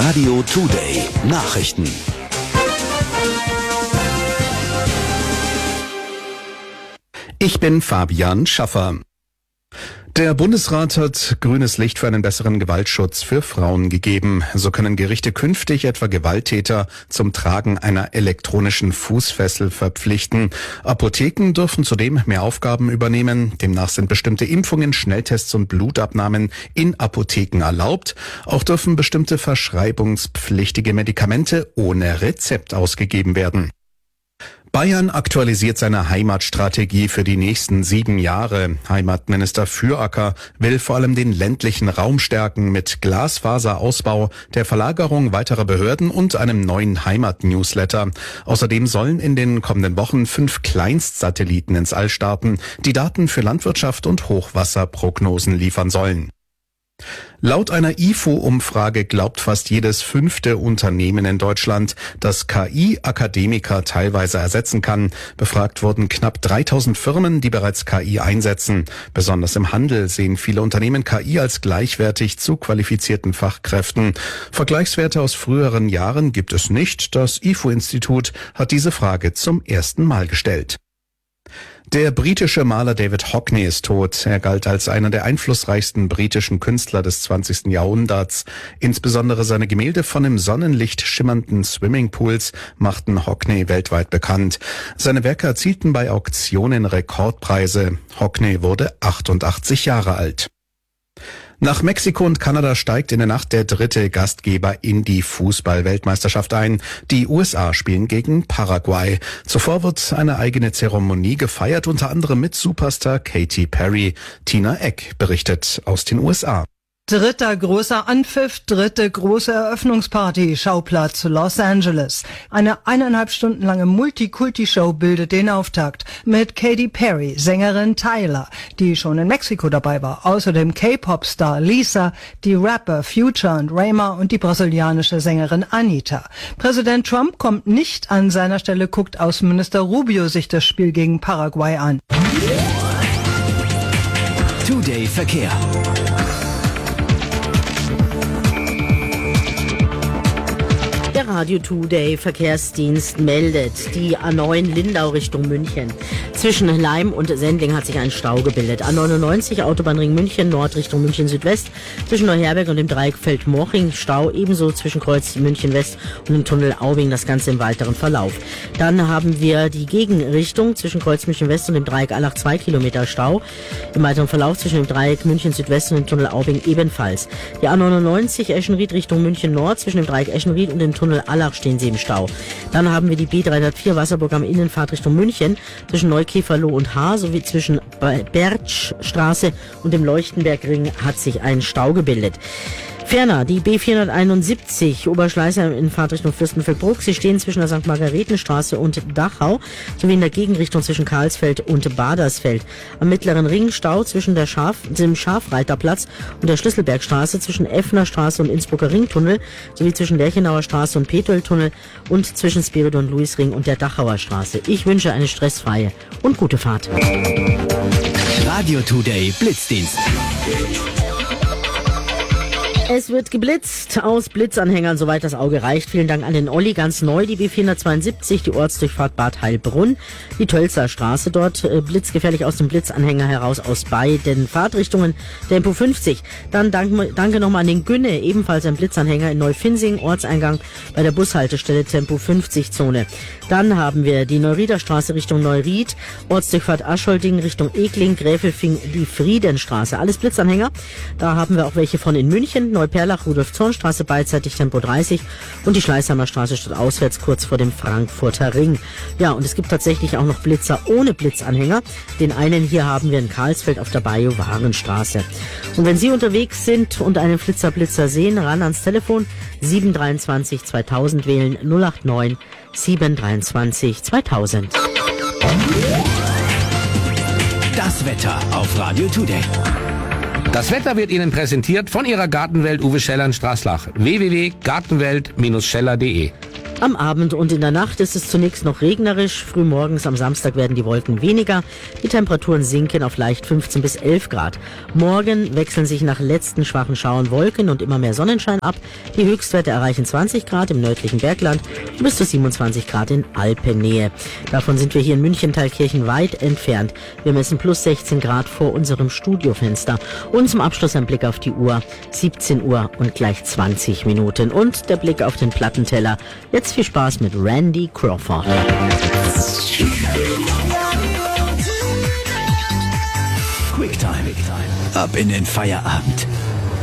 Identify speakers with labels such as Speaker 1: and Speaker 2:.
Speaker 1: Radio Today Nachrichten.
Speaker 2: Ich bin Fabian Schaffer. Der Bundesrat hat grünes Licht für einen besseren Gewaltschutz für Frauen gegeben. So können Gerichte künftig etwa Gewalttäter zum Tragen einer elektronischen Fußfessel verpflichten. Apotheken dürfen zudem mehr Aufgaben übernehmen. Demnach sind bestimmte Impfungen, Schnelltests und Blutabnahmen in Apotheken erlaubt. Auch dürfen bestimmte verschreibungspflichtige Medikamente ohne Rezept ausgegeben werden. Bayern aktualisiert seine Heimatstrategie für die nächsten 7 Jahre. Heimatminister Füracker will vor allem den ländlichen Raum stärken mit Glasfaserausbau, der Verlagerung weiterer Behörden und einem neuen Heimat-Newsletter. Außerdem sollen in den kommenden Wochen 5 Kleinstsatelliten ins All starten, die Daten für Landwirtschaft und Hochwasserprognosen liefern sollen. Laut einer IFO-Umfrage glaubt fast jedes 5. Unternehmen in Deutschland, dass KI Akademiker teilweise ersetzen kann. Befragt wurden knapp 3000 Firmen, die bereits KI einsetzen. Besonders im Handel sehen viele Unternehmen KI als gleichwertig zu qualifizierten Fachkräften. Vergleichswerte aus früheren Jahren gibt es nicht. Das IFO-Institut hat diese Frage zum ersten Mal gestellt. Der britische Maler David Hockney ist tot. Er galt als einer der einflussreichsten britischen Künstler des 20. Jahrhunderts. Insbesondere seine Gemälde von im Sonnenlicht schimmernden Swimmingpools machten Hockney weltweit bekannt. Seine Werke erzielten bei Auktionen Rekordpreise. Hockney wurde 88 Jahre alt. Nach Mexiko und Kanada steigt in der Nacht der 3. Gastgeber in die Fußball-Weltmeisterschaft ein. Die USA spielen gegen Paraguay. Zuvor wird eine eigene Zeremonie gefeiert, unter anderem mit Superstar Katy Perry. Tina Eck berichtet aus den USA.
Speaker 3: Dritter großer Anpfiff, dritte große Eröffnungsparty, Schauplatz Los Angeles. Eine 1,5 Stunden lange Multikulti-Show bildet den Auftakt mit Katy Perry, Sängerin Tyler, die schon in Mexiko dabei war. Außerdem K-Pop-Star Lisa, die Rapper Future und Rema und die brasilianische Sängerin Anitta. Präsident Trump kommt nicht an seiner Stelle, guckt Außenminister Rubio sich das Spiel gegen Paraguay an.
Speaker 1: Today Verkehr.
Speaker 4: Der Radio Today Verkehrsdienst meldet, die A9 Lindau Richtung München. Zwischen Laim und Sendling hat sich ein Stau gebildet. A99 Autobahnring München Nord Richtung München Südwest. Zwischen Neuherberg und dem Dreieck Feldmoching Stau, ebenso zwischen Kreuz München West und dem Tunnel Aubing, das Ganze im weiteren Verlauf. Dann haben wir die Gegenrichtung zwischen Kreuz München West und dem Dreieck Allach 2 Kilometer Stau. Im weiteren Verlauf zwischen dem Dreieck München Südwest und dem Tunnel Aubing ebenfalls. Die A99 Eschenried Richtung München Nord zwischen dem Dreieck Eschenried und dem Tunnel Allach stehen sie im Stau. Dann haben wir die B304 Wasserburg am Innenfahrt Richtung München zwischen Neukäferloh und Haar sowie zwischen Bergstraße und dem Leuchtenbergring hat sich ein Stau gebildet. Ferner die B471 Oberschleißheim in Fahrtrichtung Fürstenfeldbruck. Sie stehen zwischen der St. Margaretenstraße und Dachau sowie in der Gegenrichtung zwischen Karlsfeld und Badersfeld. Am mittleren Ring Stau zwischen dem Scharfreiterplatz und der Schlüsselbergstraße, zwischen Effner Straße und Innsbrucker Ringtunnel sowie zwischen Lerchenauer Straße und Petueltunnel und zwischen Spiridon Luisring und der Dachauer Straße. Ich wünsche eine stressfreie und gute Fahrt.
Speaker 1: Radio Today Blitzdienst.
Speaker 4: Es wird geblitzt aus Blitzanhängern, soweit das Auge reicht. Vielen Dank an den Olli. Ganz neu die B472, die Ortsdurchfahrt Bad Heilbrunn, die Tölzer Straße dort, blitzgefährlich aus dem Blitzanhänger heraus aus beiden Fahrtrichtungen. Tempo 50. Dann danke nochmal an den Günne, ebenfalls ein Blitzanhänger in Neufinsing, Ortseingang bei der Bushaltestelle Tempo 50 Zone. Dann haben wir die Neurieder Straße Richtung Neuried, Ortsdurchfahrt Ascholting Richtung Egling, Gräfelfing, die Friedenstraße. Alles Blitzanhänger. Da haben wir auch welche von in München, Neuperlach, Rudolf-Zorn-Straße beidseitig Tempo 30 und die Schleißheimer Straße statt auswärts kurz vor dem Frankfurter Ring. Ja, und es gibt tatsächlich auch noch Blitzer ohne Blitzanhänger. Den einen hier haben wir in Karlsfeld auf der Bayou-Warenstraße. Und wenn Sie unterwegs sind und einen Flitzer sehen, ran ans Telefon 723 2000 wählen 089 723 2000.
Speaker 1: Das Wetter auf Radio Today.
Speaker 5: Das Wetter wird Ihnen präsentiert von Ihrer Gartenwelt Uwe Scheller in Straßlach. www.gartenwelt-scheller.de
Speaker 4: Am Abend und in der Nacht ist es zunächst noch regnerisch. Frühmorgens am Samstag werden die Wolken weniger. Die Temperaturen sinken auf leicht 15 bis 11 Grad. Morgen wechseln sich nach letzten schwachen Schauern Wolken und immer mehr Sonnenschein ab. Die Höchstwerte erreichen 20 Grad im nördlichen Bergland bis zu 27 Grad in Alpennähe. Davon sind wir hier in München-Thalkirchen weit entfernt. Wir messen plus 16 Grad vor unserem Studiofenster. Und zum Abschluss ein Blick auf die Uhr. 17 Uhr und gleich 20 Minuten. Und der Blick auf den Plattenteller. Jetzt viel Spaß mit Randy Crawford.
Speaker 1: Quicktime. Ab in den Feierabend.